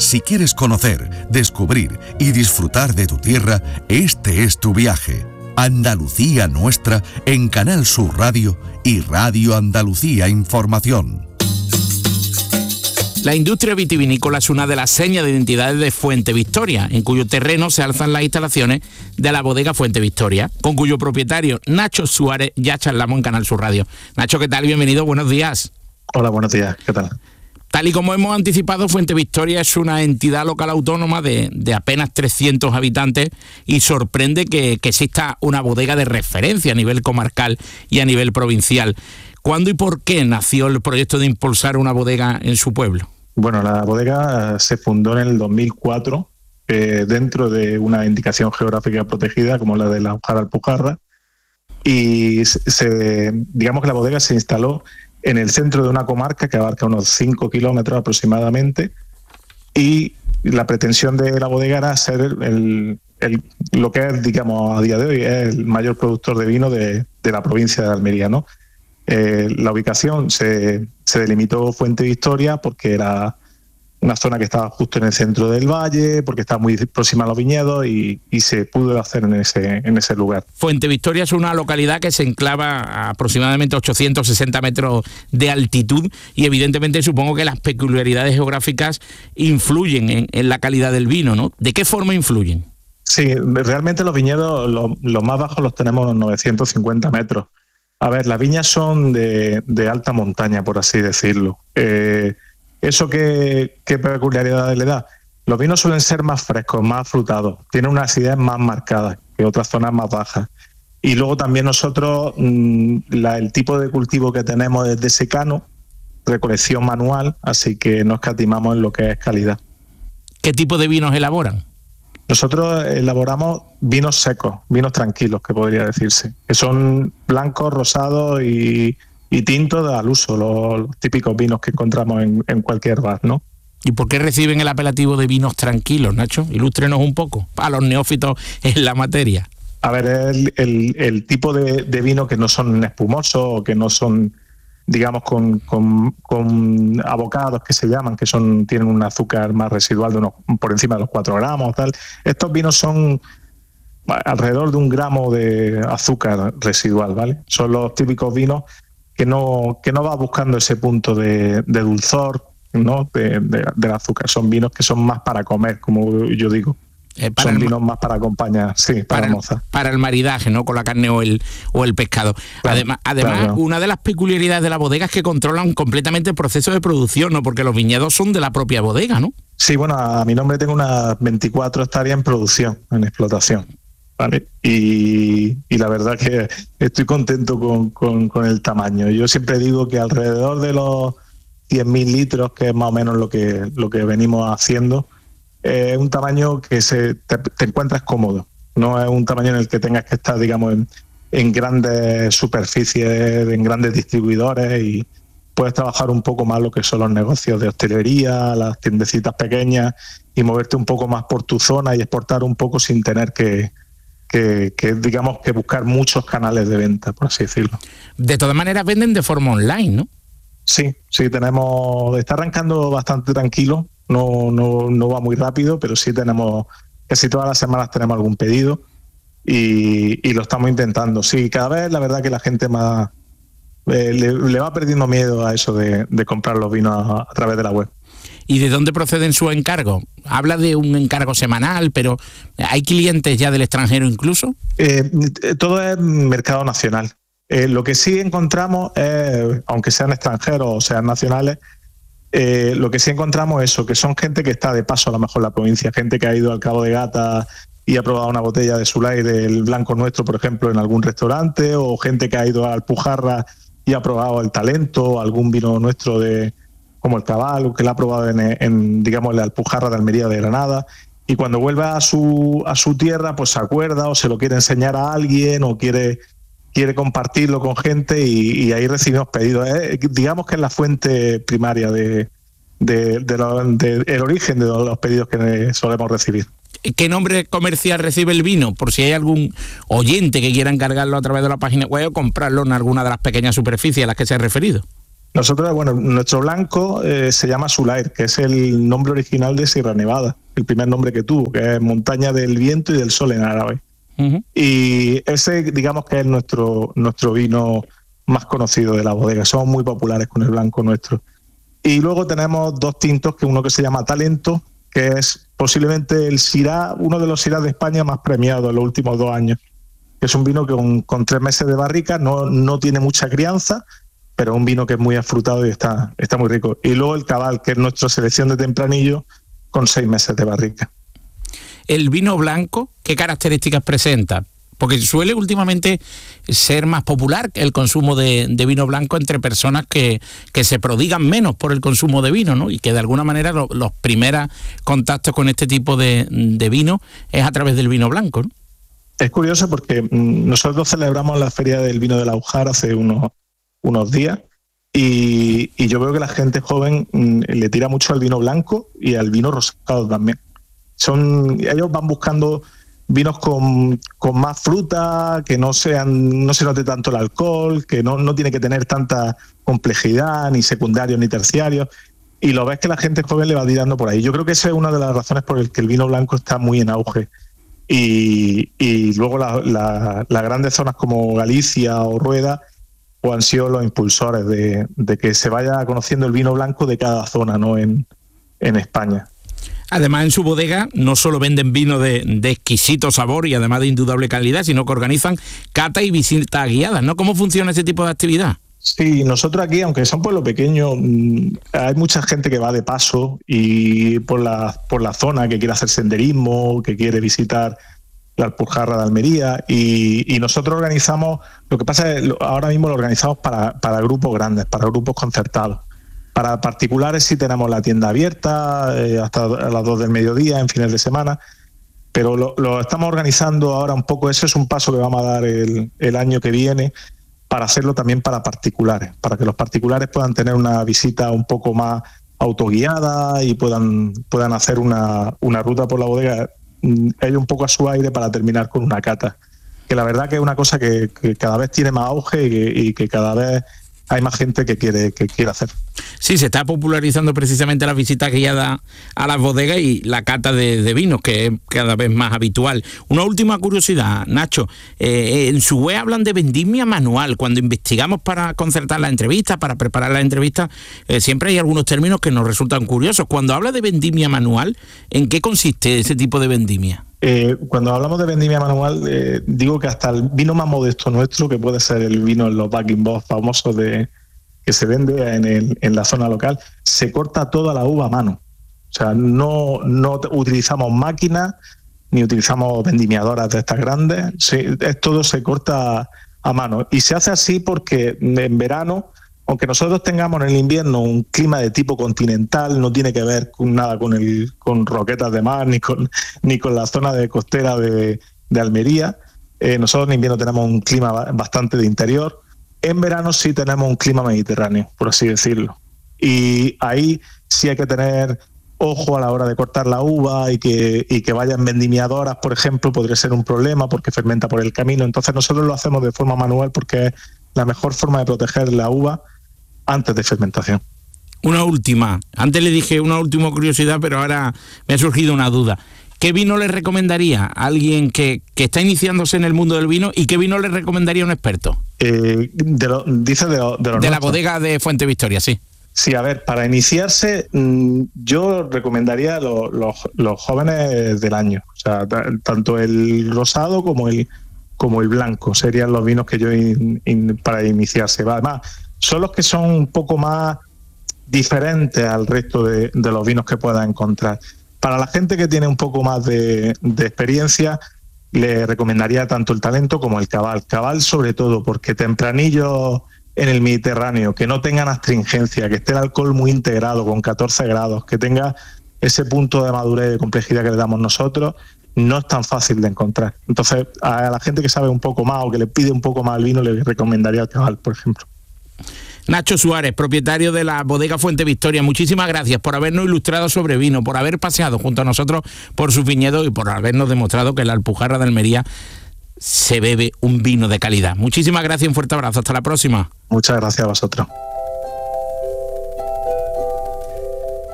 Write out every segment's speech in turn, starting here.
Si quieres conocer, descubrir y disfrutar de tu tierra, este es tu viaje. Andalucía Nuestra en Canal Sur Radio y Radio Andalucía Información. La industria vitivinícola es una de las señas de identidad de Fuente Victoria, en cuyo terreno se alzan las instalaciones de la bodega Fuente Victoria, con cuyo propietario Nacho Suárez ya charlamos en Canal Sur Radio. Nacho, ¿qué tal? Bienvenido, buenos días. Hola, buenos días, ¿qué tal? Tal y como hemos anticipado, Fuente Victoria es una entidad local autónoma de apenas 300 habitantes y sorprende que exista una bodega de referencia a nivel comarcal y a nivel provincial. ¿Cuándo y por qué nació el proyecto de impulsar una bodega en su pueblo? Bueno, la bodega se fundó en el 2004 dentro de una indicación geográfica protegida como la de la Alpujarra y digamos que la bodega se instaló en el centro de una comarca que abarca unos 5 kilómetros aproximadamente y la pretensión de la bodega era ser lo que es, digamos, a día de hoy es el mayor productor de vino de la provincia de Almería, ¿no? La ubicación se delimitó Fuente Victoria porque era una zona que estaba justo en el centro del valle, porque estaba muy próxima a los viñedos y se pudo hacer en ese lugar. Fuente Victoria es una localidad que se enclava a aproximadamente 860 metros de altitud y evidentemente supongo que las peculiaridades geográficas influyen en la calidad del vino, ¿no? ¿De qué forma influyen? Sí, realmente los viñedos, los más bajos los tenemos a unos 950 metros. A ver, las viñas son de alta montaña, por así decirlo. ¿Eso qué peculiaridades le da? Los vinos suelen ser más frescos, más frutados, tienen una acidez más marcada que otras zonas más bajas. Y luego también nosotros, el tipo de cultivo que tenemos es de secano, recolección manual, así que no escatimamos en lo que es calidad. ¿Qué tipo de vinos elaboran? Nosotros elaboramos vinos secos, vinos tranquilos, que podría decirse, que son blancos, rosados y tintos al uso, los típicos vinos que encontramos en cualquier bar, ¿no? ¿Y por qué reciben el apelativo de vinos tranquilos, Nacho? Ilústrenos un poco, a los neófitos en la materia. A ver, es el tipo de vino que no son espumosos o que no son, digamos, con abocados que se llaman, que tienen un azúcar más residual de por encima de los 4 gramos, tal. Estos vinos son alrededor de 1 gramo de azúcar residual, ¿vale? Son los típicos vinos que no va buscando ese punto de dulzor, ¿no? del azúcar. Son vinos que son más para comer, como yo digo. Son vinos más para acompañar, sí, para almorzar. Para el maridaje, ¿no? Con la carne o el pescado. Claro, además claro. Una de las peculiaridades de la bodega es que controlan completamente el proceso de producción, ¿no? Porque los viñedos son de la propia bodega, ¿no? Sí, bueno, a mi nombre tengo unas 24 hectáreas en producción, en explotación, ¿vale? Y la verdad que estoy contento con el tamaño. Yo siempre digo que alrededor de los 100.000 litros, que es más o menos lo que venimos haciendo, es un tamaño que te encuentras cómodo. No es un tamaño en el que tengas que estar, digamos, en grandes superficies, en grandes distribuidores, y puedes trabajar un poco más lo que son los negocios de hostelería, las tiendecitas pequeñas, y moverte un poco más por tu zona y exportar un poco sin tener que digamos que buscar muchos canales de venta, por así decirlo. De todas maneras venden de forma online, ¿no? Sí, está arrancando bastante tranquilo, no va muy rápido, pero sí casi todas las semanas tenemos algún pedido y lo estamos intentando. Sí, cada vez la verdad que la gente más le va perdiendo miedo a eso de comprar los vinos a través de la web. ¿Y de dónde proceden sus encargos? Habla de un encargo semanal, pero ¿hay clientes ya del extranjero incluso? Todo es mercado nacional. Lo que sí encontramos es, aunque sean extranjeros o sean nacionales, lo que sí encontramos es eso, que son gente que está de paso a lo mejor en la provincia, gente que ha ido al Cabo de Gata y ha probado una botella de Sulay del Blanco Nuestro, por ejemplo, en algún restaurante, o gente que ha ido a Alpujarra y ha probado el Talento, algún vino nuestro como el Cabal, que lo ha probado en digamos, la Alpujarra de Almería de Granada, y cuando vuelve a su tierra, pues se acuerda o se lo quiere enseñar a alguien o quiere compartirlo con gente, y ahí recibimos pedidos. Digamos que es la fuente primaria del origen de los pedidos que solemos recibir. ¿Qué nombre comercial recibe el vino? Por si hay algún oyente que quiera encargarlo a través de la página web o comprarlo en alguna de las pequeñas superficies a las que se ha referido. Nosotros, bueno, nuestro blanco se llama Sulair, que es el nombre original de Sierra Nevada, el primer nombre que tuvo, que es Montaña del Viento y del Sol en árabe. Uh-huh. Y ese, digamos que es nuestro vino más conocido de la bodega. Somos muy populares con el blanco nuestro. Y luego tenemos dos tintos, que uno que se llama Talento, que es posiblemente el Syrah, uno de los Syrah de España más premiados en los últimos 2 años. Es un vino que con 3 meses de barrica, no tiene mucha crianza, pero un vino que es muy afrutado y está muy rico. Y luego el Cabal, que es nuestra selección de tempranillo, con 6 meses de barrica. ¿El vino blanco qué características presenta? Porque suele últimamente ser más popular el consumo de vino blanco entre personas que se prodigan menos por el consumo de vino, ¿no? Y que de alguna manera los primeros contactos con este tipo de vino es a través del vino blanco, ¿no? Es curioso porque nosotros celebramos la Feria del Vino de la Ujar hace unos días y yo veo que la gente joven le tira mucho al vino blanco y al vino rosado también. Ellos van buscando vinos con más fruta, que no se note tanto el alcohol, que no tiene que tener tanta complejidad, ni secundarios ni terciarios, y lo ves que la gente joven le va tirando por ahí. Yo creo que esa es una de las razones por las que el vino blanco está muy en auge. Y luego las grandes zonas como Galicia o Rueda pues han sido los impulsores de que se vaya conociendo el vino blanco de cada zona, ¿no? en España. Además, en su bodega no solo venden vino de exquisito sabor y además de indudable calidad, sino que organizan cata y visitas guiadas, ¿no? ¿Cómo funciona ese tipo de actividad? Sí, nosotros aquí, aunque es un pueblo pequeño, hay mucha gente que va de paso y por la zona, que quiere hacer senderismo, que quiere visitar la Alpujarra de Almería, y nosotros organizamos, lo que pasa es que ahora mismo lo organizamos para grupos grandes, para grupos concertados. Para particulares sí tenemos la tienda abierta hasta las 2 del mediodía en fines de semana, pero lo estamos organizando ahora un poco. Ese es un paso que vamos a dar el año que viene para hacerlo también para particulares, para que los particulares puedan tener una visita un poco más autoguiada y puedan hacer una ruta por la bodega, ellos un poco a su aire, para terminar con una cata, que la verdad que es una cosa que cada vez tiene más auge y que cada vez hay más gente que quiere hacer. Sí, se está popularizando precisamente la visita guiada a las bodegas y la cata de vinos, que es cada vez más habitual. Una última curiosidad, Nacho. En su web hablan de vendimia manual. Cuando investigamos para concertar la entrevista, para preparar la entrevista, siempre hay algunos términos que nos resultan curiosos. Cuando habla de vendimia manual, ¿en qué consiste ese tipo de vendimia? Cuando hablamos de vendimia manual, digo que hasta el vino más modesto nuestro, que puede ser el vino en los bag-in-box famosos que se vende en la zona local, se corta toda la uva a mano. O sea, no utilizamos máquinas ni utilizamos vendimiadoras de estas grandes. Sí, todo se corta a mano. Y se hace así porque en verano, aunque nosotros tengamos en el invierno un clima de tipo continental, no tiene que ver con nada con Roquetas de Mar ni con la zona de costera de Almería. Nosotros en invierno tenemos un clima bastante de interior. En verano sí tenemos un clima mediterráneo, por así decirlo. Y ahí sí hay que tener ojo a la hora de cortar la uva y que vayan vendimiadoras, por ejemplo, podría ser un problema porque fermenta por el camino. Entonces nosotros lo hacemos de forma manual porque es la mejor forma de proteger la uva antes de fermentación. Una última. Antes le dije una última curiosidad, pero ahora me ha surgido una duda. ¿Qué vino le recomendaría a alguien que está iniciándose en el mundo del vino y qué vino le recomendaría a un experto? Dice de la bodega de Fuente Victoria, sí. Sí, a ver, para iniciarse yo recomendaría los jóvenes del año. O sea, tanto el rosado como el blanco serían los vinos que yo para iniciarse. Además, son los que son un poco más diferentes al resto de los vinos que pueda encontrar. Para la gente que tiene un poco más de experiencia, le recomendaría tanto el Talento como el Cabal. Cabal sobre todo, porque tempranillo en el Mediterráneo, que no tengan astringencia, que esté el alcohol muy integrado, con 14 grados, que tenga ese punto de madurez y de complejidad que le damos nosotros, no es tan fácil de encontrar. Entonces, a la gente que sabe un poco más o que le pide un poco más el vino, le recomendaría el Cabal, por ejemplo. Nacho Suárez, propietario de la bodega Fuente Victoria, muchísimas gracias por habernos ilustrado sobre vino, por haber paseado junto a nosotros por sus viñedos y por habernos demostrado que en la Alpujarra de Almería se bebe un vino de calidad. Muchísimas gracias, un fuerte abrazo, hasta la próxima. Muchas gracias a vosotros.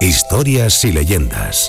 Historias y leyendas.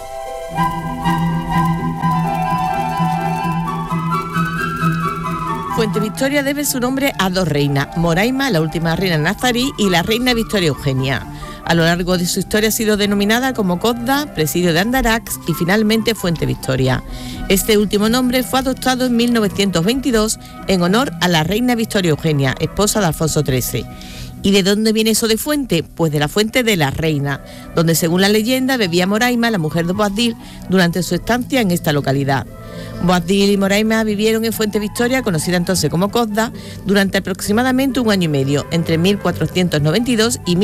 Fuente Victoria debe su nombre a dos reinas, Moraima, la última reina nazarí, y la reina Victoria Eugenia. A lo largo de su historia ha sido denominada como Cozda, Presidio de Andarax y finalmente Fuente Victoria. Este último nombre fue adoptado en 1922 en honor a la reina Victoria Eugenia, esposa de Alfonso XIII. ¿Y de dónde viene eso de fuente? Pues de la fuente de la reina, donde según la leyenda bebía Moraima, la mujer de Boabdil, durante su estancia en esta localidad. Boabdil y Moraima vivieron en Fuente Victoria, conocida entonces como Cozda, durante aproximadamente un año y medio, entre 1492 y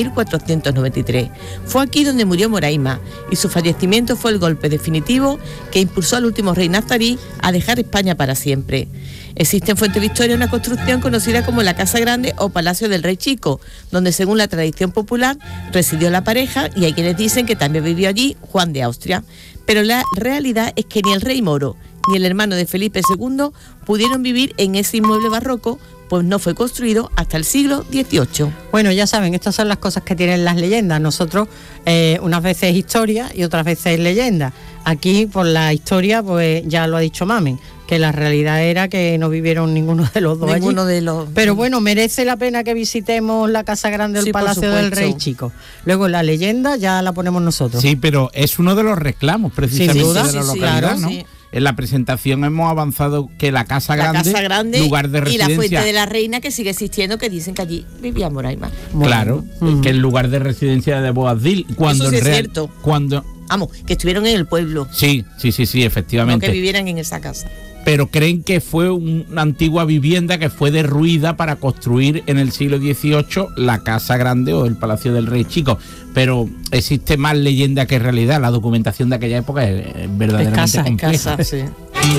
1493. Fue aquí donde murió Moraima, y su fallecimiento fue el golpe definitivo que impulsó al último rey nazarí a dejar España para siempre. Existe en Fuente Victoria una construcción conocida como la Casa Grande o Palacio del Rey Chico, donde según la tradición popular residió la pareja, y hay quienes dicen que también vivió allí Juan de Austria. Pero la realidad es que ni el rey moro ni el hermano de Felipe II pudieron vivir en ese inmueble barroco, pues no fue construido hasta el siglo XVIII. Bueno, ya saben, estas son las cosas que tienen las leyendas. Nosotros unas veces historia y otras veces leyenda. Aquí por la historia, pues ya lo ha dicho Mamen, que la realidad era que no vivieron ninguno de los dos allí. Pero bueno, merece la pena que visitemos la Casa Grande o el Palacio del Rey Chico. Luego la leyenda ya la ponemos nosotros. Sí, pero es uno de los reclamos precisamente de la localidad, claro, ¿no? Sí. En la presentación hemos avanzado que la Casa Grande, lugar de residencia, y la Fuente de la Reina, que sigue existiendo, que dicen que allí vivía Moraima. Claro, que es el lugar de residencia de Boabdil. Cuando eso sí es cierto. Vamos, que estuvieron en el pueblo. Sí, efectivamente. No que vivieran en esa casa. Pero creen que fue una antigua vivienda que fue derruida para construir en el siglo XVIII la Casa Grande o el Palacio del Rey Chico. Pero existe más leyenda que realidad. La documentación de aquella época es verdaderamente compleja. Escasa, sí.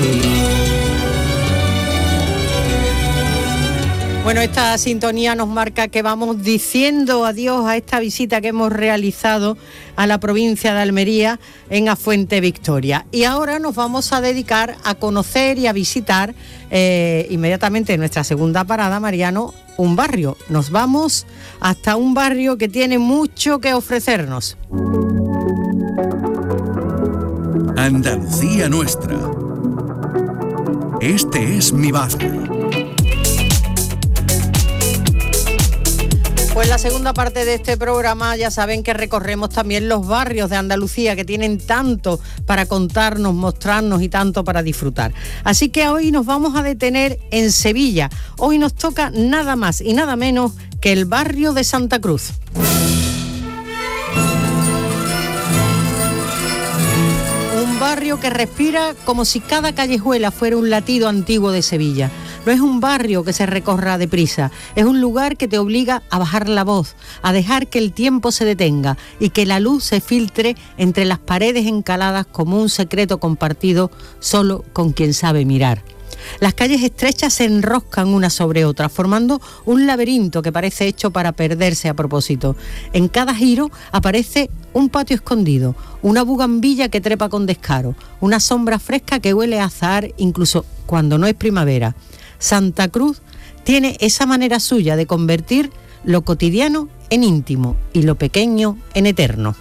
Bueno, esta sintonía nos marca que vamos diciendo adiós a esta visita que hemos realizado a la provincia de Almería en A Fuente Victoria. Y ahora nos vamos a dedicar a conocer y a visitar inmediatamente en nuestra segunda parada, Mariano, un barrio. Nos vamos hasta un barrio que tiene mucho que ofrecernos. Andalucía nuestra. Este es mi barrio. Pues la segunda parte de este programa ya saben que recorremos también los barrios de Andalucía que tienen tanto para contarnos, mostrarnos y tanto para disfrutar. Así que hoy nos vamos a detener en Sevilla. Hoy nos toca nada más y nada menos que el barrio de Santa Cruz. Un barrio que respira como si cada callejuela fuera un latido antiguo de Sevilla. No es un barrio que se recorra deprisa, es un lugar que te obliga a bajar la voz, a dejar que el tiempo se detenga y que la luz se filtre entre las paredes encaladas como un secreto compartido solo con quien sabe mirar. Las calles estrechas se enroscan unas sobre otras, formando un laberinto que parece hecho para perderse a propósito. En cada giro aparece un patio escondido, una bugambilla que trepa con descaro, una sombra fresca que huele a azahar incluso cuando no es primavera. Santa Cruz tiene esa manera suya de convertir lo cotidiano en íntimo y lo pequeño en eterno.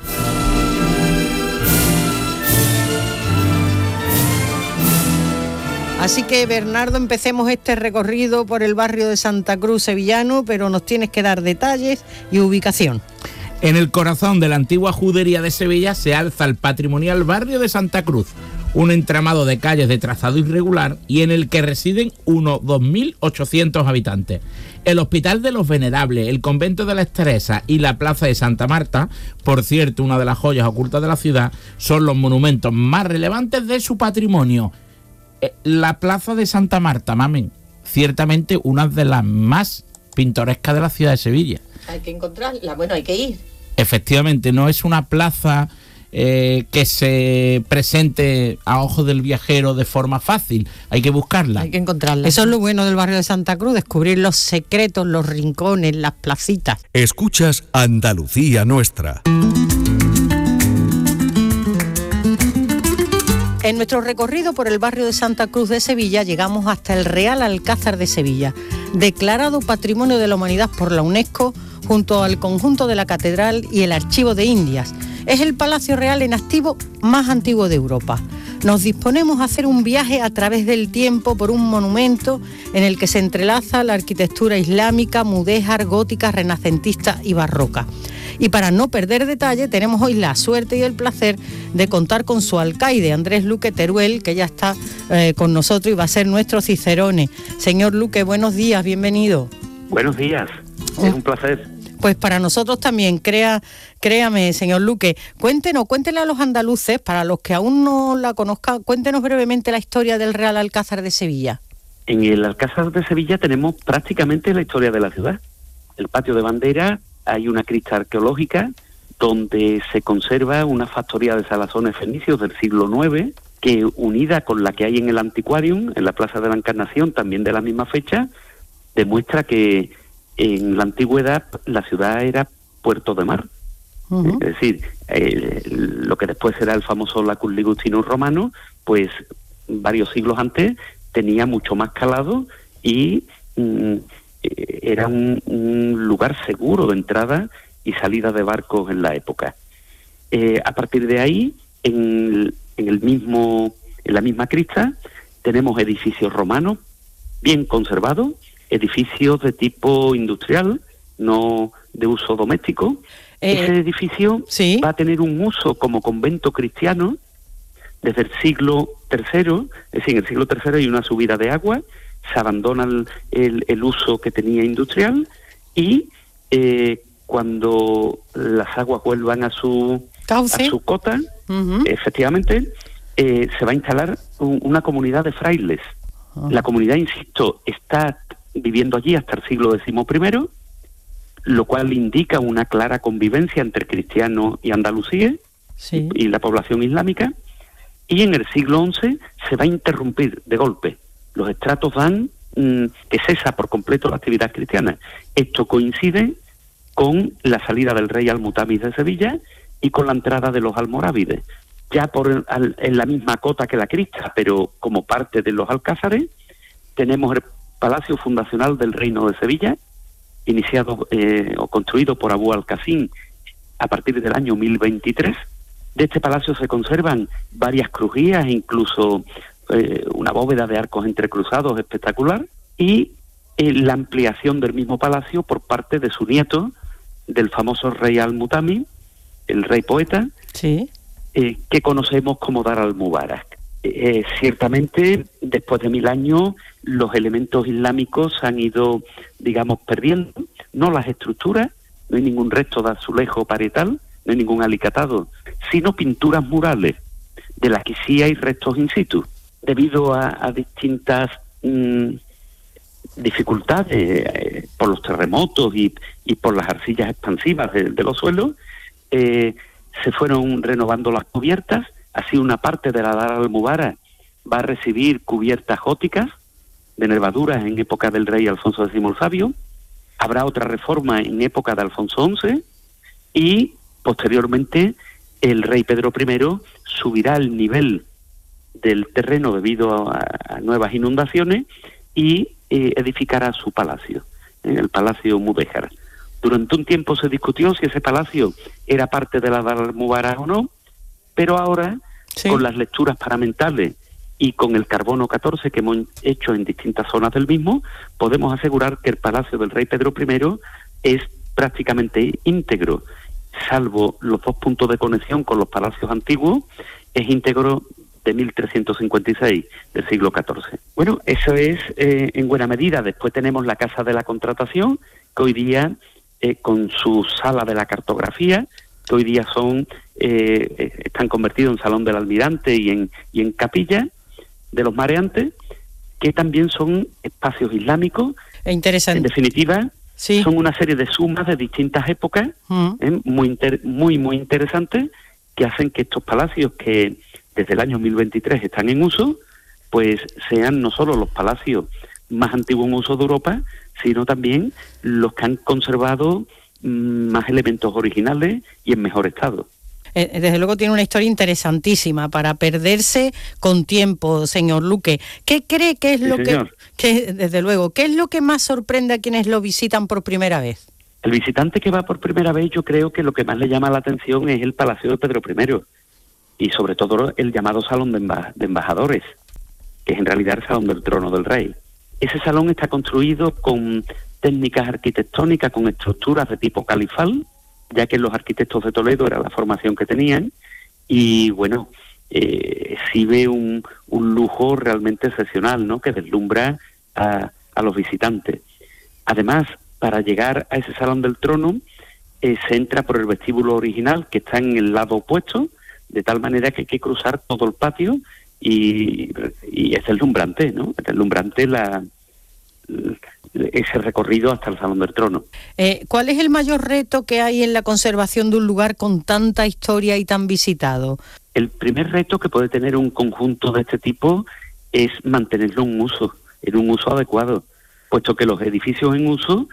Así que, Bernardo, empecemos este recorrido por el barrio de Santa Cruz sevillano, pero nos tienes que dar detalles y ubicación. En el corazón de la antigua judería de Sevilla se alza el patrimonial barrio de Santa Cruz, un entramado de calles de trazado irregular y en el que residen unos 2.800 habitantes. El Hospital de los Venerables, el Convento de las Teresas y la Plaza de Santa Marta, por cierto, una de las joyas ocultas de la ciudad, son los monumentos más relevantes de su patrimonio. La Plaza de Santa Marta, Mamen, ciertamente una de las más pintorescas de la ciudad de Sevilla. Hay que encontrarla, bueno, hay que ir. Efectivamente, no es una plaza que se presente a ojos del viajero de forma fácil, hay que buscarla. Hay que encontrarla. Eso es lo bueno del barrio de Santa Cruz, descubrir los secretos, los rincones, las placitas. Escuchas Andalucía Nuestra. En nuestro recorrido por el barrio de Santa Cruz de Sevilla llegamos hasta el Real Alcázar de Sevilla, declarado Patrimonio de la Humanidad por la UNESCO junto al conjunto de la Catedral y el Archivo de Indias. Es el Palacio Real en activo más antiguo de Europa. Nos disponemos a hacer un viaje a través del tiempo por un monumento en el que se entrelaza la arquitectura islámica, mudéjar, gótica, renacentista y barroca. Y para no perder detalle, tenemos hoy la suerte y el placer de contar con su alcaide, Andrés Luque Teruel, que ya está con nosotros y va a ser nuestro cicerone. Señor Luque, buenos días, bienvenido. Buenos días, es un placer. Pues para nosotros también, créame, señor Luque, cuéntenle a los andaluces, para los que aún no la conozcan, cuéntenos brevemente la historia del Real Alcázar de Sevilla. En el Alcázar de Sevilla tenemos prácticamente la historia de la ciudad. El patio de bandera, hay una cripta arqueológica donde se conserva una factoría de salazones fenicios del siglo IX, que unida con la que hay en el Antiquarium, en la Plaza de la Encarnación, también de la misma fecha, demuestra que en la antigüedad la ciudad era puerto de mar. Uh-huh. Es decir, lo que después será el famoso Lacus Ligustinus romano, pues varios siglos antes tenía mucho más calado y era un lugar seguro de entrada y salida de barcos en la época. A partir de ahí, en la misma cripta, tenemos edificios romanos bien conservados, edificios de tipo industrial, no de uso doméstico. Ese edificio ¿sí? va a tener un uso como convento cristiano desde el siglo III, es decir, en el siglo III hay una subida de agua, se abandona el uso que tenía industrial y cuando las aguas vuelvan a su cota, uh-huh. efectivamente, se va a instalar una comunidad de frailes. Uh-huh. La comunidad, insisto, está viviendo allí hasta el siglo XI, lo cual indica una clara convivencia entre cristianos y andalusíes sí. y la población islámica, y en el siglo XI se va a interrumpir de golpe. Los estratos dan que cesa por completo la actividad cristiana. Esto coincide con la salida del rey Al-Mutamis de Sevilla y con la entrada de los almorávides. Ya en la misma cota que la cripta, pero como parte de los alcázares, tenemos el Palacio Fundacional del Reino de Sevilla, iniciado o construido por Abú al-Qasim a partir del año 1023. De este palacio se conservan varias crujías, incluso una bóveda de arcos entrecruzados espectacular, y la ampliación del mismo palacio por parte de su nieto, del famoso rey Al-Mutamis, el rey poeta, sí. Que conocemos como Dar al-Mubarak. Ciertamente, después de 1000 años, los elementos islámicos han ido, digamos, perdiendo, no las estructuras, no hay ningún resto de azulejo parietal, no hay ningún alicatado, sino pinturas murales, de las que sí hay restos in situ, debido a distintas dificultades por los terremotos y por las arcillas expansivas de los suelos. Se fueron renovando las cubiertas. Así una parte de la Dar al-Mubarak va a recibir cubiertas góticas de nervaduras en época del rey Alfonso X el Sabio. Habrá otra reforma en época de Alfonso XI y posteriormente el rey Pedro I subirá el nivel del terreno debido a nuevas inundaciones y edificará su palacio, el Palacio Mudéjar. Durante un tiempo se discutió si ese palacio era parte de la Dar al-Mubarak o no, pero ahora, sí. con las lecturas paramentales y con el carbono 14 que hemos hecho en distintas zonas del mismo, podemos asegurar que el palacio del rey Pedro I es prácticamente íntegro, salvo los 2 puntos de conexión con los palacios antiguos, es íntegro de 1356 del siglo XIV. Bueno, eso es en buena medida. Después tenemos la Casa de la Contratación, que hoy día, con su sala de la cartografía, que hoy día están convertidos en Salón del Almirante y en capilla de los mareantes, que también son espacios islámicos. Interesante. En definitiva, sí. son una serie de sumas de distintas épocas, muy interesantes, que hacen que estos palacios que desde el año 1023 están en uso, pues sean no solo los palacios más antiguos en uso de Europa, sino también los que han conservado más elementos originales y en mejor estado. Desde luego tiene una historia interesantísima para perderse con tiempo, señor Luque. ¿Qué cree que es lo que desde luego, qué es lo que más sorprende a quienes lo visitan por primera vez? El visitante que va por primera vez, yo creo que lo que más le llama la atención es el Palacio de Pedro I y sobre todo el llamado Salón de Embajadores, que es en realidad el Salón del Trono del Rey. Ese salón está construido con técnicas arquitectónicas, con estructuras de tipo califal, ya que los arquitectos de Toledo era la formación que tenían, y bueno, exhibe un lujo realmente excepcional, ¿no?, que deslumbra a los visitantes. Además, para llegar a ese Salón del Trono, se entra por el vestíbulo original, que está en el lado opuesto, de tal manera que hay que cruzar todo el patio, y es deslumbrante, ¿no? Es deslumbrante ese recorrido hasta el Salón del Trono. ¿Cuál es el mayor reto que hay en la conservación de un lugar con tanta historia y tan visitado? El primer reto que puede tener un conjunto de este tipo es mantenerlo en un uso adecuado, puesto que los edificios en uso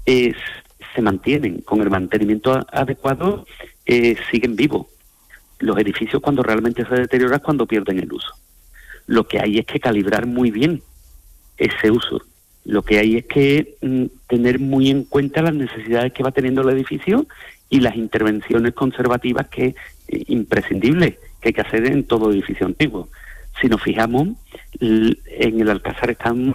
se mantienen, con el mantenimiento adecuado siguen vivos. Los edificios cuando realmente se deterioran es cuando pierden el uso. Lo que hay es que calibrar muy bien ese uso. Lo que hay es que tener muy en cuenta las necesidades que va teniendo el edificio y las intervenciones conservativas imprescindibles que hay que hacer en todo edificio antiguo. Si nos fijamos, en el Alcázar estamos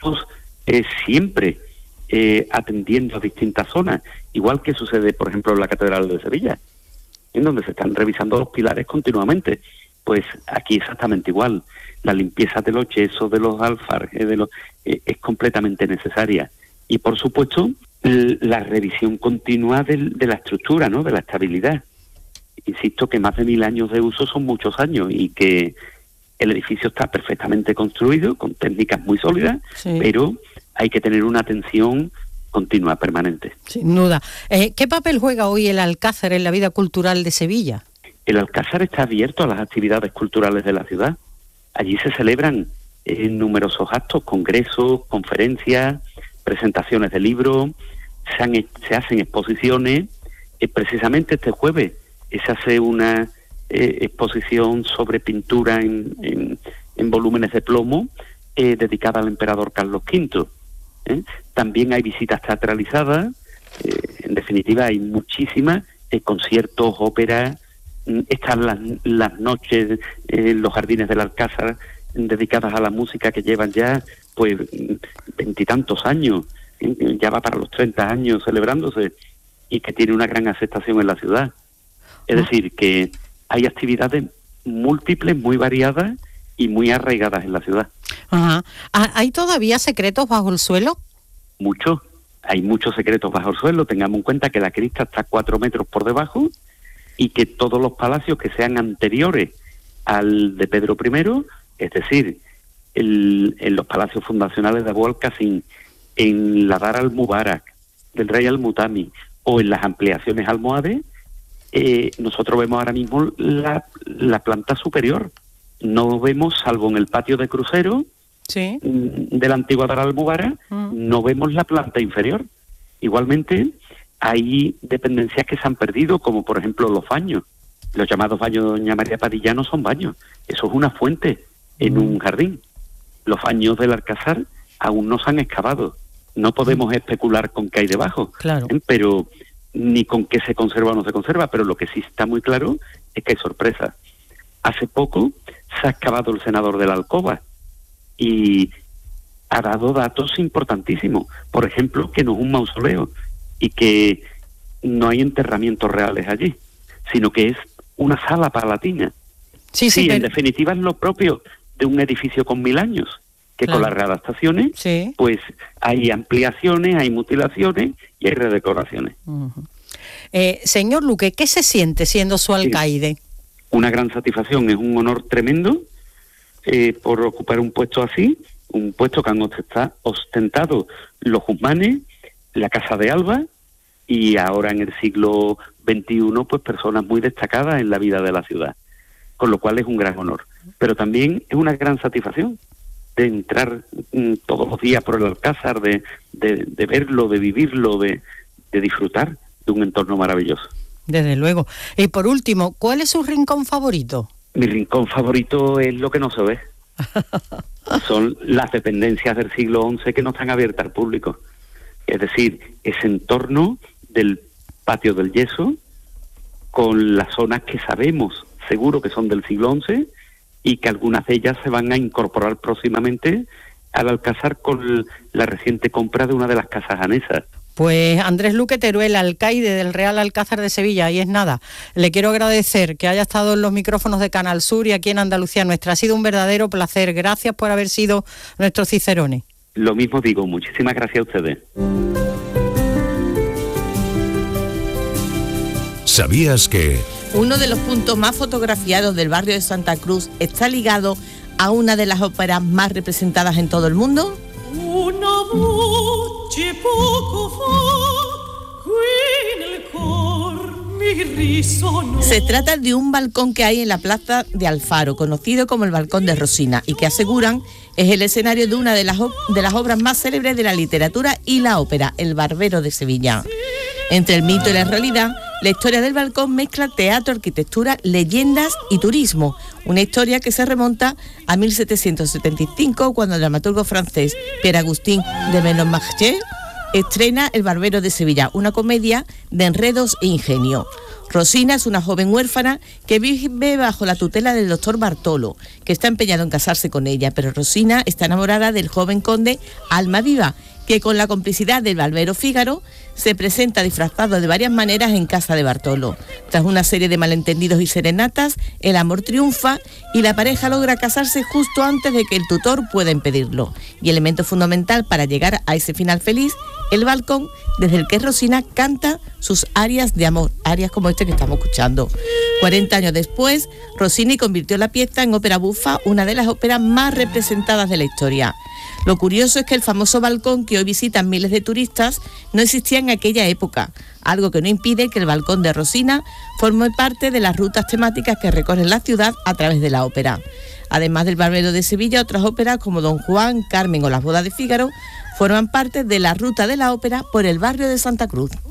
siempre atendiendo a distintas zonas, igual que sucede, por ejemplo, en la Catedral de Sevilla, en donde se están revisando los pilares continuamente. Pues aquí exactamente igual. La limpieza de los yesos, de los alfarjes, es completamente necesaria. Y por supuesto, la revisión continua de la estructura, ¿no?, de la estabilidad. Insisto que más de 1000 años de uso son muchos años y que el edificio está perfectamente construido, con técnicas muy sólidas, sí, pero hay que tener una atención continua, permanente. Sin duda. ¿Qué papel juega hoy el Alcázar en la vida cultural de Sevilla? El Alcázar está abierto a las actividades culturales de la ciudad. Allí se celebran numerosos actos, congresos, conferencias, presentaciones de libros, se hacen exposiciones. Precisamente este jueves se hace una exposición sobre pintura en volúmenes de plomo dedicada al emperador Carlos V. También hay visitas teatralizadas, en definitiva hay muchísimas, conciertos, óperas. Están las noches en los jardines del Alcázar dedicadas a la música, que llevan ya pues 20 y tantos años, ya va para los 30 años celebrándose, y que tiene una gran aceptación en la ciudad. Es decir, que hay actividades múltiples, muy variadas y muy arraigadas en la ciudad. Ajá. ¿Hay todavía secretos bajo el suelo? Muchos. Hay muchos secretos bajo el suelo. Tengamos en cuenta que la crista está 4 metros por debajo y que todos los palacios que sean anteriores al de Pedro I, es decir, en los palacios fundacionales de Abu al-Qasim, en la Dar al-Mubarak del rey al-Mutami o en las ampliaciones almohades, nosotros vemos ahora mismo la planta superior. No vemos, salvo en el patio de crucero, sí, de la antigua Dar al-Mubarak, no vemos la planta inferior. Igualmente, hay dependencias que se han perdido, como por ejemplo los baños. Los llamados baños de Doña María Padilla no son baños, eso es una fuente en un jardín. Los baños del Alcázar aún no se han excavado. No podemos especular con qué hay debajo, claro, pero ni con qué se conserva o no se conserva, pero lo que sí está muy claro es que hay sorpresas. Hace poco se ha excavado el senador de la Alcoba y ha dado datos importantísimos. Por ejemplo, que no es un mausoleo y que no hay enterramientos reales allí, sino que es una sala palatina. Sí, pero en definitiva es lo propio de un edificio con 1000 años, que claro, con las readaptaciones, sí, pues hay ampliaciones, hay mutilaciones y hay redecoraciones. Señor Luque, ¿qué se siente siendo su alcaide? Una gran satisfacción, es un honor tremendo por ocupar un puesto así, un puesto que han ostentado los Guzmanes, la Casa de Alba, y ahora en el siglo XXI, pues personas muy destacadas en la vida de la ciudad, con lo cual es un gran honor. Pero también es una gran satisfacción de entrar todos los días por el Alcázar, de verlo, de vivirlo, de disfrutar de un entorno maravilloso. Desde luego. Y por último, ¿cuál es su rincón favorito? Mi rincón favorito es lo que no se ve. Son las dependencias del siglo XI que no están abiertas al público. Es decir, ese entorno del patio del yeso, con las zonas que sabemos seguro que son del siglo XI y que algunas de ellas se van a incorporar próximamente al Alcázar con la reciente compra de una de las casas anesas. Pues Andrés Luque Teruel, alcaide del Real Alcázar de Sevilla, ahí es nada. Le quiero agradecer que haya estado en los micrófonos de Canal Sur y aquí en Andalucía Nuestra. Ha sido un verdadero placer. Gracias por haber sido nuestro Cicerone. Lo mismo digo, muchísimas gracias a ustedes. ¿Sabías que...? Uno de los puntos más fotografiados del barrio de Santa Cruz está ligado a una de las óperas más representadas en todo el mundo. Se trata de un balcón que hay en la plaza de Alfaro, conocido como el Balcón de Rosina, y que aseguran es el escenario de una de las obras más célebres de la literatura y la ópera, El Barbero de Sevilla. Entre el mito y la realidad, la historia del balcón mezcla teatro, arquitectura, leyendas y turismo. Una historia que se remonta a 1775, cuando el dramaturgo francés Pierre Agustín de Menonmarché estrena El Barbero de Sevilla, una comedia de enredos e ingenio. Rosina es una joven huérfana que vive bajo la tutela del doctor Bartolo, que está empeñado en casarse con ella, pero Rosina está enamorada del joven conde Almaviva, que con la complicidad del barbero Fígaro se presenta disfrazado de varias maneras en casa de Bartolo. Tras una serie de malentendidos y serenatas, el amor triunfa y la pareja logra casarse justo antes de que el tutor pueda impedirlo. Y elemento fundamental para llegar a ese final feliz, el balcón desde el que Rosina canta sus arias de amor, arias como este que estamos escuchando. 40 años después, Rossini convirtió la pieza en ópera bufa, una de las óperas más representadas de la historia. Lo curioso es que el famoso balcón que hoy visitan miles de turistas no existía en aquella época, algo que no impide que el balcón de Rosina forme parte de las rutas temáticas que recorren la ciudad a través de la ópera. Además del Barbero de Sevilla, otras óperas como Don Juan, Carmen o Las bodas de Fígaro forman parte de la ruta de la ópera por el barrio de Santa Cruz.